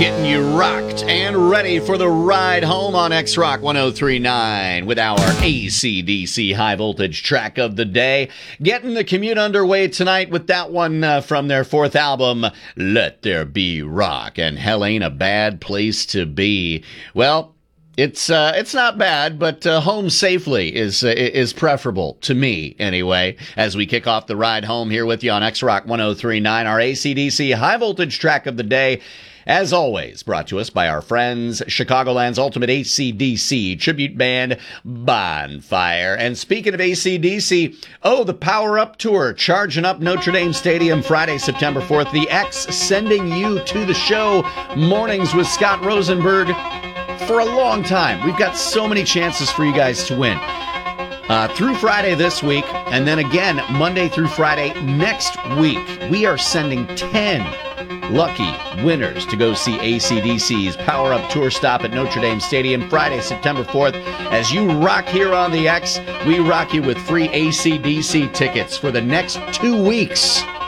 Getting you rocked and ready for the ride home on X-Rock 103.9 with our AC/DC high voltage track of the day. Getting the commute underway tonight with that one from their fourth album, Let There Be Rock. And hell ain't a bad place to be. Well, it's not bad, but home safely is preferable to me anyway. As we kick off the ride home here with you on X-Rock 103.9, our AC/DC high voltage track of the day. As always, brought to us by our friends, Chicagoland's ultimate AC/DC tribute band, Bonfire. And speaking of AC/DC, the Power Up Tour, charging up Notre Dame Stadium Friday, September 4th. The X sending you to the show, Mornings with Scott Rosenberg, for a long time. We've got so many chances for you guys to win. Through Friday this week, and then again, Monday through Friday next week, we are sending 10 lucky winners to go see AC/DC's Power Up Tour stop at Notre Dame Stadium Friday, September 4th. As you rock here on the X, we rock you with free AC/DC tickets for the next 2 weeks.